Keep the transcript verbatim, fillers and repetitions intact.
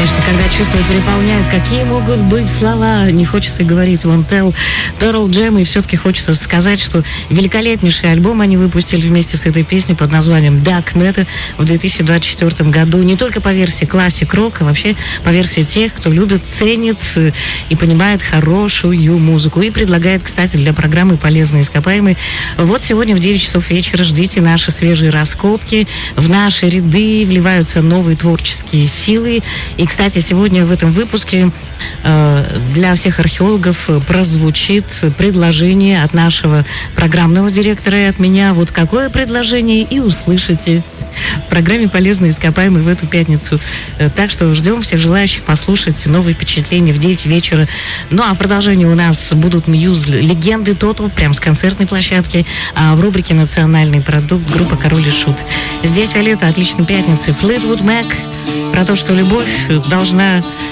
конечно, когда чувства переполняют, какие могут быть слова, не хочется говорить Won't Tell, Pearl Jam, и все-таки хочется сказать, что великолепнейший альбом они выпустили вместе с этой песней под названием Dark Matter в две тысячи двадцать четвёртом году, не только по версии классик-рок, а вообще по версии тех, кто любит, ценит и понимает хорошую музыку, и предлагает, кстати, для программы «Полезные ископаемые». Вот сегодня в девять часов вечера ждите наши свежие раскопки, в наши ряды вливаются новые творческие силы. И, кстати, сегодня в этом выпуске э, для всех археологов прозвучит предложение от нашего программного директора и от меня. Вот какое предложение, и услышите в программе «Полезные ископаемые» в эту пятницу. Так что ждем всех желающих послушать новые впечатления в девять вечера. Ну, а в продолжении у нас будут мьюз «Легенды Тото», прям с концертной площадки, а в рубрике «Национальный продукт» группа «Король и Шут». Здесь Виолетта, отличной пятницы, Флитвуд Мэк, про то, что любовь должна